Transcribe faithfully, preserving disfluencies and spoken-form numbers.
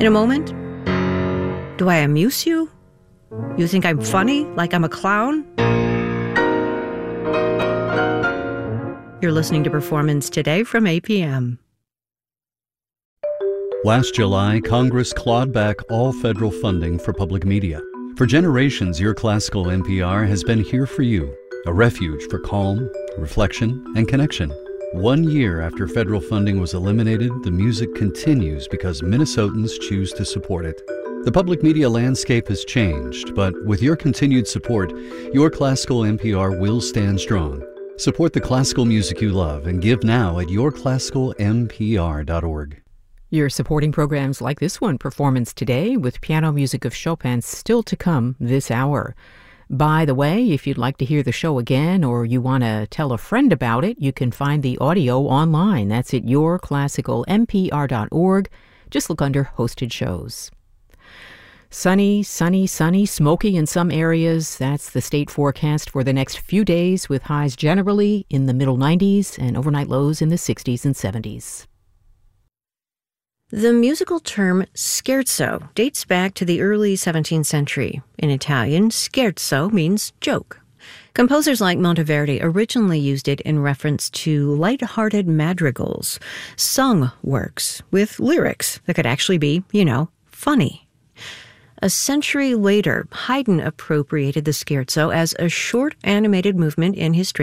In a moment, do I amuse you? You think I'm funny, like I'm a clown? You're listening to Performance Today from A P M. Last July, Congress clawed back all federal funding for public media. For generations, your classical N P R has been here for you, a refuge for calm, reflection, and connection. One year after federal funding was eliminated, the music continues because Minnesotans choose to support it. The public media landscape has changed, but with your continued support, your classical N P R will stand strong. Support the classical music you love and give now at your classical n p r dot org. You're supporting programs like this one, Performance Today, with piano music of Chopin still to come this hour. By the way, if you'd like to hear the show again or you want to tell a friend about it, you can find the audio online. That's at your classical n p r dot org. Just look under Hosted Shows. Sunny, sunny, sunny, smoky in some areas. That's the state forecast for the next few days, with highs generally in the middle nineties and overnight lows in the sixties and seventies. The musical term scherzo dates back to the early seventeenth century. In Italian, scherzo means joke. Composers like Monteverdi originally used it in reference to light-hearted madrigals, sung works with lyrics that could actually be, you know, funny. A century later, Haydn appropriated the scherzo as a short animated movement in his